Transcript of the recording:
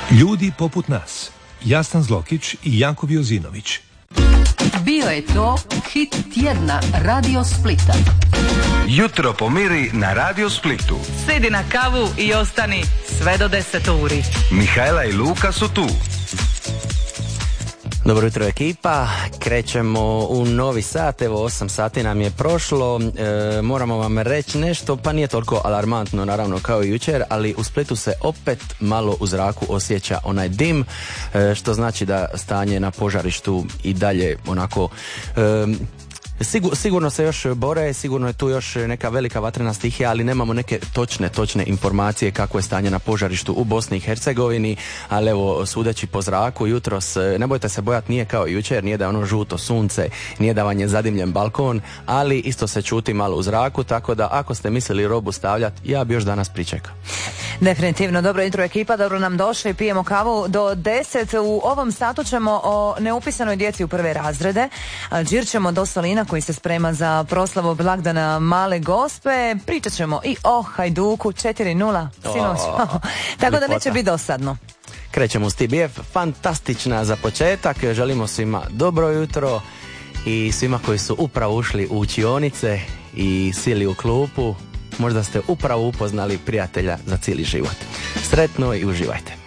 Ljudi poput nas. Jastan Zlokić i Janko Viozinović. Bio je to hit tjedna Radio Splita. Jutro pomiri na Radio Splitu. Sidi na kavu i ostani sve do 10 uri. Mihajla i Luka su tu. Dobro jutro ekipa, krećemo u novi sat, evo 8 sati nam je prošlo, moramo vam reći nešto, pa nije toliko alarmantno naravno kao i jučer, ali u Splitu se opet malo u zraku osjeća onaj dim, što znači da stanje na požarištu i dalje onako... Sigurno se još bore, sigurno je tu još neka velika vatrena stihija, ali nemamo neke točne informacije kako je stanje na požarištu u Bosni i Hercegovini, ali evo, sudeći po zraku jutros, ne bojte se bojati, nije kao jučer, nije da je ono žuto sunce, nije da vam je zadimljen balkon, ali isto se čuti malo u zraku, tako da ako ste mislili robu stavljati, ja bi još danas pričekao. Definitivno, dobro jutro ekipa, dobro nam došli, pijemo kavu do 10. U ovom satu ćemo o neupisanoj djeci u prve razrede, džir ćemo do Solina koji se sprema za proslavu blagdana Male Gospe, pričat ćemo i o Hajduku 4-0, sinoć. Tako da neće biti dosadno. Krećemo uz TBF, fantastična za početak, želimo svima dobro jutro i svima koji su upravo ušli u učionice i sili u klupu, možda ste upravo upoznali prijatelja za cijeli život. Sretno i uživajte.